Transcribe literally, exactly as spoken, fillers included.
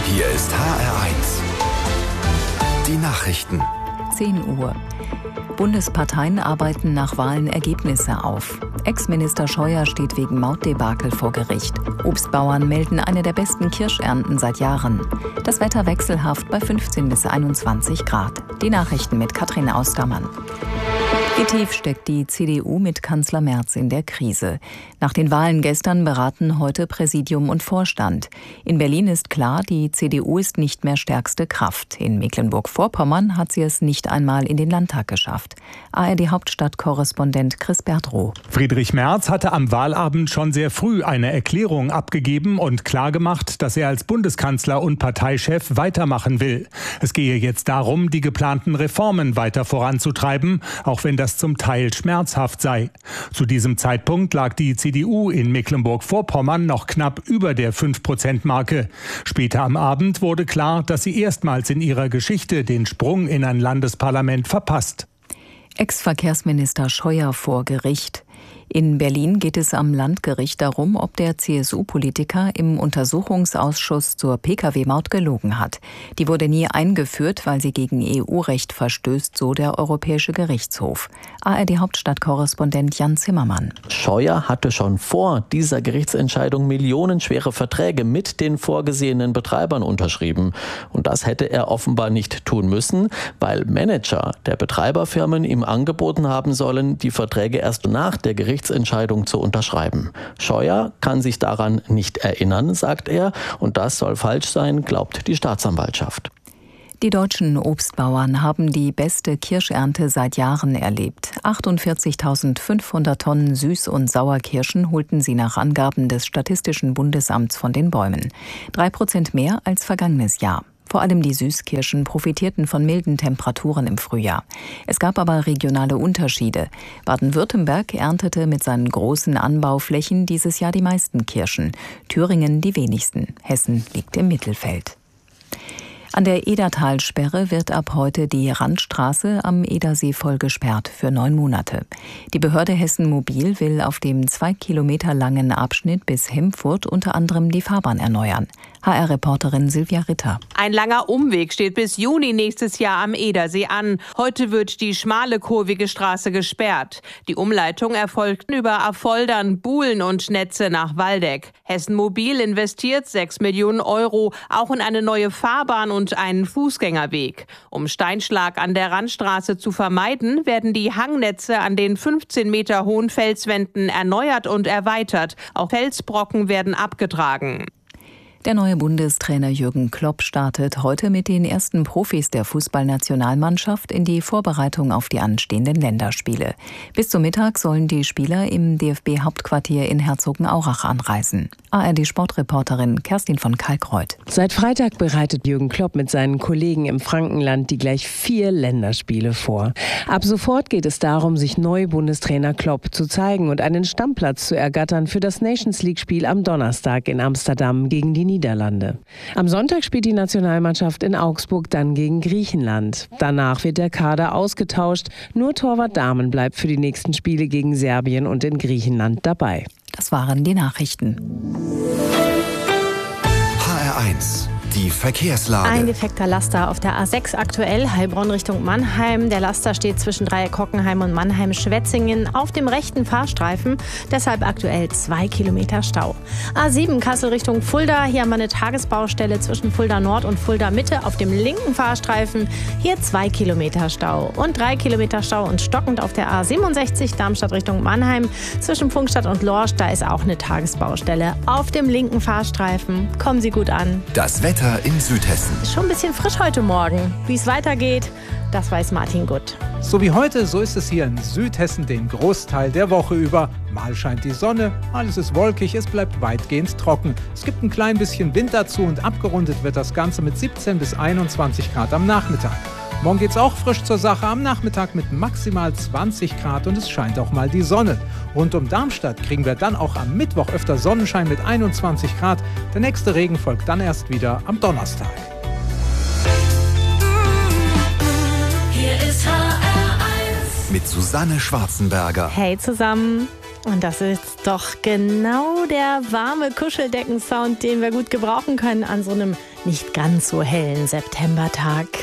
Hier ist H R eins. Die Nachrichten. zehn Uhr. Bundesparteien arbeiten nach Wahlen Ergebnisse auf. Ex-Minister Scheuer steht wegen Mautdebakel vor Gericht. Obstbauern melden eine der besten Kirschernten seit Jahren. Das Wetter wechselhaft bei fünfzehn bis einundzwanzig Grad. Die Nachrichten mit Katrin Austermann. Wie tief steckt die C D U mit Kanzler Merz in der Krise? Nach den Wahlen gestern beraten heute Präsidium und Vorstand. In Berlin ist klar, die C D U ist nicht mehr stärkste Kraft. In Mecklenburg-Vorpommern hat sie es nicht einmal in den Landtag geschafft. A R D-Hauptstadt-Korrespondent Chris Bertrow. Friedrich Merz hatte am Wahlabend schon sehr früh eine Erklärung abgegeben und klargemacht, dass er als Bundeskanzler und Parteichef weitermachen will. Es gehe jetzt darum, die geplanten Reformen weiter voranzutreiben, auch wenn das zum Teil schmerzhaft sei. Zu diesem Zeitpunkt lag die C D U in Mecklenburg-Vorpommern noch knapp über der fünf Prozent Marke. Später am Abend wurde klar, dass sie erstmals in ihrer Geschichte den Sprung in ein Landesparlament verpasst. Ex-Verkehrsminister Scheuer vor Gericht. In Berlin geht es am Landgericht darum, ob der C S U-Politiker im Untersuchungsausschuss zur Pkw-Maut gelogen hat. Die wurde nie eingeführt, weil sie gegen E U-Recht verstößt, so der Europäische Gerichtshof. A R D-Hauptstadt-Korrespondent Jan Zimmermann. Scheuer hatte schon vor dieser Gerichtsentscheidung millionenschwere Verträge mit den vorgesehenen Betreibern unterschrieben. Und das hätte er offenbar nicht tun müssen, weil Manager der Betreiberfirmen ihm angeboten haben sollen, die Verträge erst nach der Gerichtsentscheidung Entscheidung zu unterschreiben. Scheuer kann sich daran nicht erinnern, sagt er, und das soll falsch sein, glaubt die Staatsanwaltschaft. Die deutschen Obstbauern haben die beste Kirschernte seit Jahren erlebt. achtundvierzigtausendfünfhundert Tonnen Süß- und Sauerkirschen holten sie nach Angaben des Statistischen Bundesamts von den Bäumen. Drei Prozent mehr als vergangenes Jahr. Vor allem die Süßkirschen profitierten von milden Temperaturen im Frühjahr. Es gab aber regionale Unterschiede. Baden-Württemberg erntete mit seinen großen Anbauflächen dieses Jahr die meisten Kirschen, Thüringen die wenigsten. Hessen liegt im Mittelfeld. An der Edertalsperre wird ab heute die Randstraße am Edersee voll gesperrt für neun Monate. Die Behörde Hessen Mobil will auf dem zwei Kilometer langen Abschnitt bis Hemfurt unter anderem die Fahrbahn erneuern. H R-Reporterin Silvia Ritter. Ein langer Umweg steht bis Juni nächstes Jahr am Edersee an. Heute wird die schmale, kurvige Straße gesperrt. Die Umleitung erfolgt über Affoldern, Buhlen und Netze nach Waldeck. Hessen Mobil investiert sechs Millionen Euro auch in eine neue Fahrbahn und einen Fußgängerweg. Um Steinschlag an der Randstraße zu vermeiden, werden die Hangnetze an den fünfzehn Meter hohen Felswänden erneuert und erweitert. Auch Felsbrocken werden abgetragen. Der neue Bundestrainer Jürgen Klopp startet heute mit den ersten Profis der Fußballnationalmannschaft in die Vorbereitung auf die anstehenden Länderspiele. Bis zum Mittag sollen die Spieler im D F B-Hauptquartier in Herzogenaurach anreisen. A R D-Sportreporterin Kerstin von Kalkreuth. Seit Freitag bereitet Jürgen Klopp mit seinen Kollegen im Frankenland die gleich vier Länderspiele vor. Ab sofort geht es darum, sich neu Bundestrainer Klopp zu zeigen und einen Stammplatz zu ergattern für das Nations-League-Spiel am Donnerstag in Amsterdam gegen die Niederlande. Am Sonntag spielt die Nationalmannschaft in Augsburg dann gegen Griechenland. Danach wird der Kader ausgetauscht. Nur Torwart Dahmen bleibt für die nächsten Spiele gegen Serbien und in Griechenland dabei. Das waren die Nachrichten. H R eins. Die Verkehrslage. Ein defekter Laster auf der A sechs aktuell, Heilbronn Richtung Mannheim. Der Laster steht zwischen Dreieck Hockenheim und Mannheim-Schwetzingen auf dem rechten Fahrstreifen. Deshalb aktuell zwei Kilometer Stau. A sieben Kassel Richtung Fulda. Hier haben wir eine Tagesbaustelle zwischen Fulda Nord und Fulda Mitte auf dem linken Fahrstreifen. Hier zwei Kilometer Stau. Und drei Kilometer Stau und stockend auf der A siebenundsechzig Darmstadt Richtung Mannheim. Zwischen Pfungstadt und Lorsch, da ist auch eine Tagesbaustelle auf dem linken Fahrstreifen. Kommen Sie gut an. Das Wetter in Südhessen. Ist schon ein bisschen frisch heute Morgen. Wie es weitergeht, das weiß Martin Gutt. So wie heute, so ist es hier in Südhessen den Großteil der Woche über. Mal scheint die Sonne, mal ist es wolkig, es bleibt weitgehend trocken. Es gibt ein klein bisschen Wind dazu und abgerundet wird das Ganze mit siebzehn bis einundzwanzig Grad am Nachmittag. Morgen geht's auch frisch zur Sache, am Nachmittag mit maximal zwanzig Grad und es scheint auch mal die Sonne. Rund um Darmstadt kriegen wir dann auch am Mittwoch öfter Sonnenschein mit einundzwanzig Grad. Der nächste Regen folgt dann erst wieder am Donnerstag. Hier ist H R eins. Mit Susanne Schwarzenberger. Hey zusammen. Und das ist doch genau der warme Kuscheldeckensound, den wir gut gebrauchen können an so einem nicht ganz so hellen Septembertag.